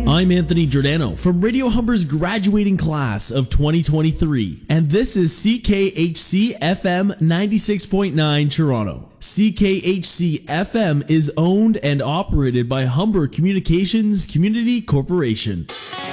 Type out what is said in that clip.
I'm Anthony Giordano from Radio Humber's graduating class of 2023, and this is CKHC FM 96.9 Toronto. CKHC FM is owned and operated by Humber Communications Community Corporation.